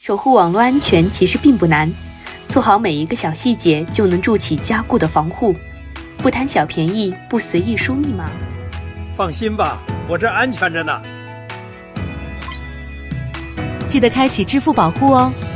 守护网络安全其实并不难，做好每一个小细节就能筑起加固的防护。不贪小便宜，不随意输密码。 放心吧，我这安全着呢。 记得开启支付保护哦。